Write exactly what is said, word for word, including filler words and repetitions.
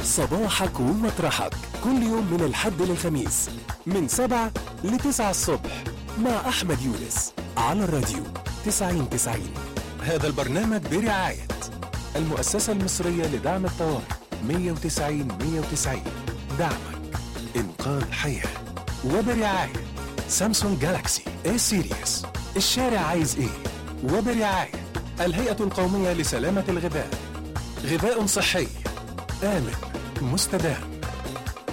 صباحك ومطرحك كل يوم من الحد للخميس من سبعة لتسعة الصبح مع أحمد يونس على الراديو تسعين تسعين. هذا البرنامج برعاية المؤسسة المصرية لدعم الطوارئ مية وتسعين مية وتسعين، دعمك إنقاذ حياة. وبرعاية سامسونج جالاكسي اي سيريس، الشارع عايز ايه. وبرعاية الهيئة القومية لسلامة الغذاء، غذاء صحي آمن مستدام.